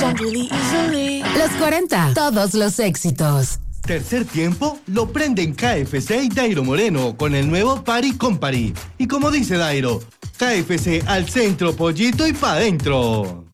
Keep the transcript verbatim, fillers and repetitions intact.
Los cuarenta, todos los éxitos. Tercer tiempo lo prenden K F C y Dairo Moreno con el nuevo Party Company. Y como dice Dairo, K F C al centro, pollito y pa' dentro.